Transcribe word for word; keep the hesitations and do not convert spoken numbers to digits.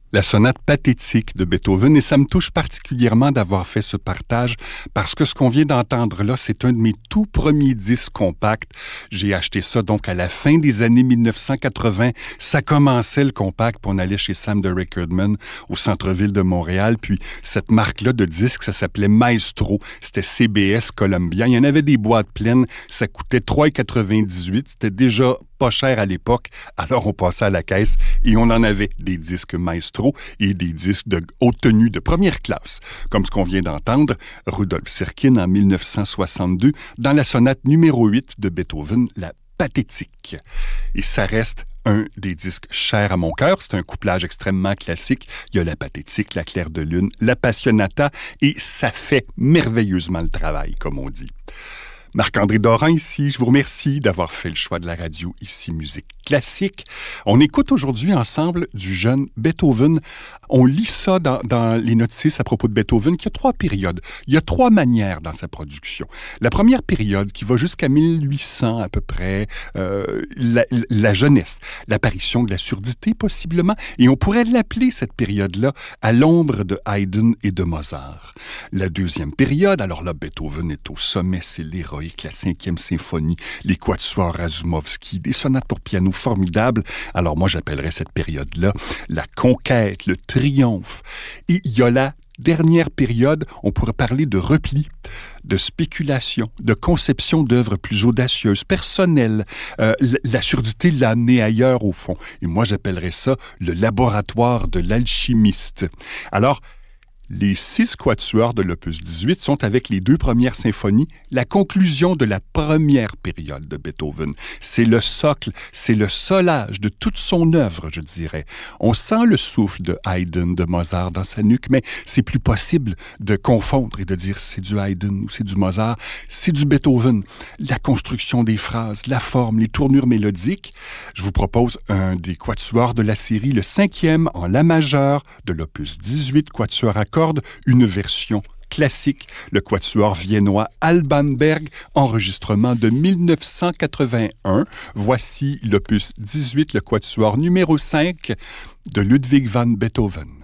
La sonate pathétique de Beethoven, et ça me touche particulièrement d'avoir fait ce partage parce que ce qu'on vient d'entendre là, c'est un de mes tout premiers disques compacts. J'ai acheté ça donc à la fin des années mille neuf cent quatre-vingts. Ça commençait le compact, puis on allait chez Sam de Recordman au centre-ville de Montréal, puis cette marque-là de disques, ça s'appelait Maestro. C'était C B S Columbia. Il y en avait des boîtes pleines, ça coûtait trois dollars quatre-vingt-dix-huit. C'était déjà pas cher à l'époque, alors on passait à la caisse et on en avait des disques Maestro et des disques de haute tenue de première classe, comme ce qu'on vient d'entendre, Rudolf Serkin en mille neuf cent soixante-deux, dans la sonate numéro huit de Beethoven, la Pathétique. Et ça reste un des disques chers à mon cœur. C'est un couplage extrêmement classique. Il y a la Pathétique, la Claire de Lune, la Passionata, et ça fait merveilleusement le travail, comme on dit. Marc-André Dorin ici, je vous remercie d'avoir fait le choix de la radio ici Musique Classique. On écoute aujourd'hui ensemble du jeune Beethoven. On lit ça dans, dans les notices à propos de Beethoven, qu'il y a trois périodes. Il y a trois manières dans sa production. La première période, qui va jusqu'à mille huit cents à peu près, euh, la, la jeunesse, l'apparition de la surdité possiblement, et on pourrait l'appeler cette période-là à l'ombre de Haydn et de Mozart. La deuxième période, alors là, Beethoven est au sommet, c'est l'héroïque, la cinquième symphonie, les quatuors Razumovsky, des sonates pour piano formidables. Alors moi, j'appellerais cette période-là la conquête, le triomphe. Et il y a la dernière période, on pourrait parler de repli, de spéculation, de conception d'œuvres plus audacieuses, personnelles. Euh, la surdité l'a amené ailleurs, au fond. Et moi, j'appellerais ça le laboratoire de l'alchimiste. Alors, les six quatuors de l'opus dix-huit sont, avec les deux premières symphonies, la conclusion de la première période de Beethoven. C'est le socle, c'est le solage de toute son œuvre, je dirais. On sent le souffle de Haydn, de Mozart dans sa nuque, mais c'est plus possible de confondre et de dire c'est du Haydn ou c'est du Mozart. C'est du Beethoven. La construction des phrases, la forme, les tournures mélodiques. Je vous propose un des quatuors de la série, le cinquième en la majeure de l'opus dix-huit, quatuor à cordes, une version classique, le quatuor viennois Alban Berg, enregistrement de mille neuf cent quatre-vingt-un. Voici l'opus dix-huit, le quatuor numéro cinq de Ludwig van Beethoven.